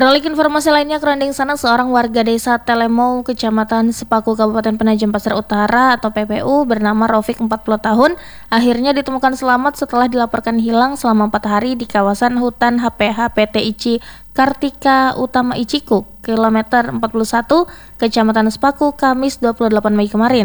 Beralih ke informasi lainnya, kerandeng sana seorang warga desa Telemau, Kecamatan Sepaku, Kabupaten Penajam Pasar Utara atau PPU bernama Rofik 40 tahun akhirnya ditemukan selamat setelah dilaporkan hilang selama 4 hari di kawasan hutan HPH PT ICI Kartika Utama Iciku, kilometer 41, Kecamatan Sepaku, Kamis 28 Mei kemarin.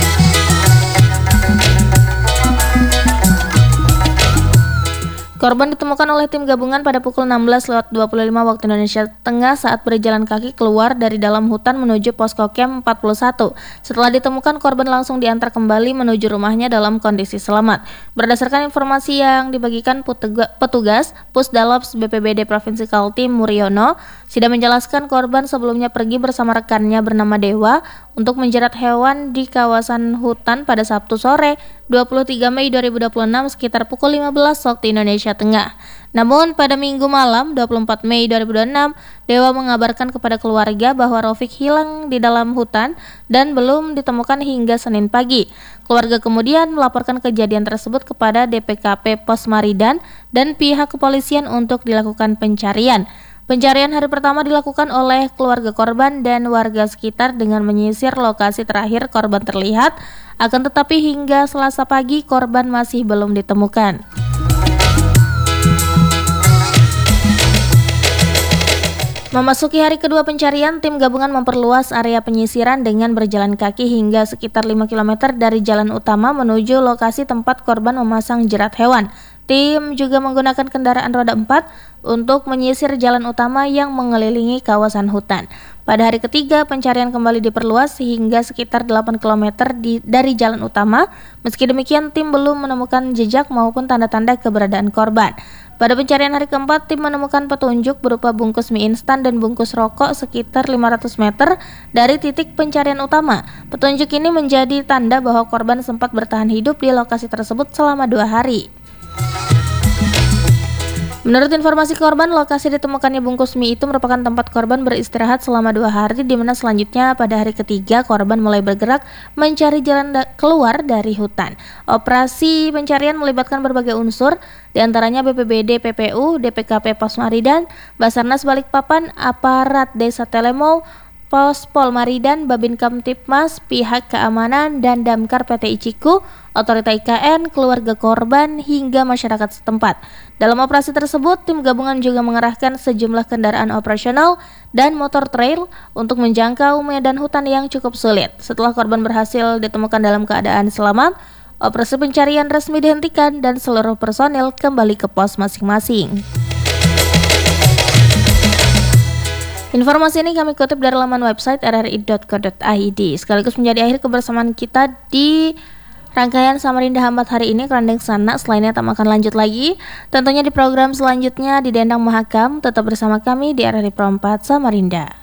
Korban ditemukan oleh tim gabungan pada pukul 16.25 waktu Indonesia Tengah saat berjalan kaki keluar dari dalam hutan menuju posko camp 41. Setelah ditemukan, korban langsung diantar kembali menuju rumahnya dalam kondisi selamat. Berdasarkan informasi yang dibagikan petugas Pusdalops BPBD Provinsi Kaltim Muriono, Sida menjelaskan korban sebelumnya pergi bersama rekannya bernama Dewa untuk menjerat hewan di kawasan hutan pada Sabtu sore 23 Mei 2026 sekitar pukul 15 waktu Indonesia Tengah. Namun pada Minggu malam 24 Mei 2026, Dewa mengabarkan kepada keluarga bahwa Rofik hilang di dalam hutan dan belum ditemukan hingga Senin pagi. Keluarga kemudian melaporkan kejadian tersebut kepada DPKP Pos Maridan dan pihak kepolisian untuk dilakukan pencarian. Pencarian hari pertama dilakukan oleh keluarga korban dan warga sekitar dengan menyisir lokasi terakhir korban terlihat, akan tetapi hingga Selasa pagi korban masih belum ditemukan. Memasuki hari kedua pencarian, tim gabungan memperluas area penyisiran dengan berjalan kaki hingga sekitar 5 km dari jalan utama menuju lokasi tempat korban memasang jerat hewan. Tim juga menggunakan kendaraan roda 4 untuk menyisir jalan utama yang mengelilingi kawasan hutan. Pada hari ketiga, pencarian kembali diperluas hingga sekitar 8 km dari jalan utama. Meski demikian, tim belum menemukan jejak maupun tanda-tanda keberadaan korban. Pada pencarian hari keempat, tim menemukan petunjuk berupa bungkus mie instan dan bungkus rokok sekitar 500 meter dari titik pencarian utama. Petunjuk ini menjadi tanda bahwa korban sempat bertahan hidup di lokasi tersebut selama 2 hari. Menurut informasi korban, lokasi ditemukannya bungkus mie itu merupakan tempat korban beristirahat selama 2 hari, di mana selanjutnya pada hari ketiga korban mulai bergerak mencari jalan keluar dari hutan. Operasi pencarian melibatkan berbagai unsur, diantaranya BPBD PPU, DPKP Pos Maridan, Basarnas Balikpapan, aparat Desa Telemau, Pos Pol Maridan, Babin Kamtipmas, pihak keamanan, dan Damkar PT Iciku, otorita IKN, keluarga korban, hingga masyarakat setempat. Dalam operasi tersebut, tim gabungan juga mengerahkan sejumlah kendaraan operasional dan motor trail untuk menjangkau medan hutan yang cukup sulit. Setelah korban berhasil ditemukan dalam keadaan selamat, operasi pencarian resmi dihentikan dan seluruh personil kembali ke pos masing-masing. Informasi ini kami kutip dari laman website rri.co.id. Sekaligus menjadi akhir kebersamaan kita di rangkaian Samarinda Hambat hari ini, Kerandeng Sana. Selainnya tak akan lanjut lagi. Tentunya di program selanjutnya di Dendang Mahakam. Tetap bersama kami di RRI Pro 4 Samarinda.